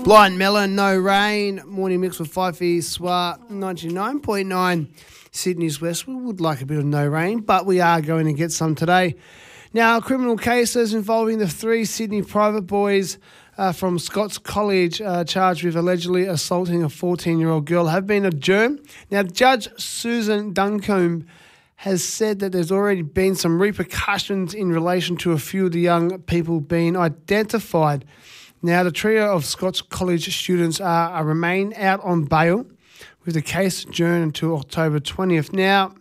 Blind Melon, No Rain, Morning Mix with Fifey, Swat, 99.9 Sydney's West. We would like a bit of no rain, but we are going to get some today. Now, criminal cases involving the three Sydney private boys from Scots College charged with allegedly assaulting a 14-year-old girl have been adjourned. Now, Judge Susan Duncombe has said that there's already been some repercussions in relation to a few of the young people being identified. Now, the trio of Scots College students remain out on bail with the case adjourned until October 20th. Now,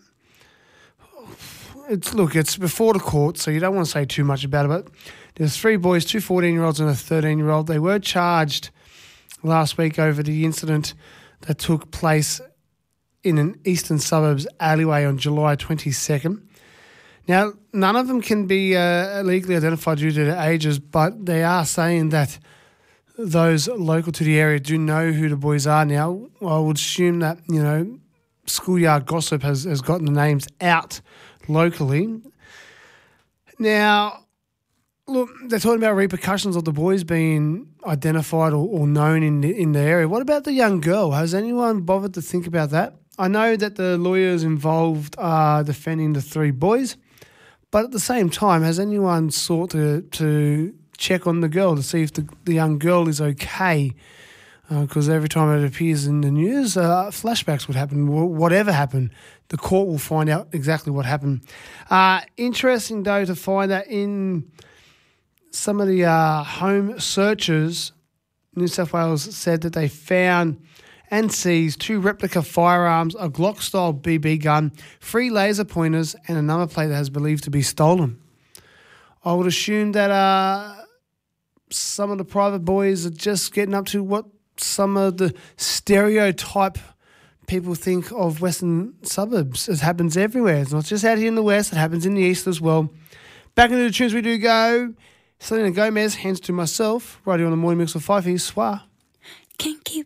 it's before the court, so you don't want to say too much about it, but there's three boys, two 14-year-olds and a 13-year-old. They were charged last week over the incident that took place in an eastern suburbs alleyway on July 22nd. Now, none of them can be legally identified due to their ages, but they are saying that those local to the area do know who the boys are now. I would assume that, schoolyard gossip has gotten the names out locally. Now, look, they're talking about repercussions of the boys being identified or known in the area. What about the young girl? Has anyone bothered to think about that? I know that the lawyers involved are defending the three boys, but at the same time, has anyone sought to check on the girl to see if the young girl is okay? Because every time it appears in the news, flashbacks would happen. Whatever happened, the court will find out exactly what happened. Interesting, though, to find that in some of the home searches, New South Wales said that they found and seized two replica firearms, a Glock-style BB gun, 3 laser pointers, and a number plate that is believed to be stolen. I would assume that some of the private boys are just getting up to what some of the stereotype people think of Western suburbs. It happens everywhere. It's not just out here in the West. It happens in the East as well. Back into the tunes we do go. Selena Gomez, Hands to Myself, right here on the Morning Mix with Fifey, Swah. Can't keep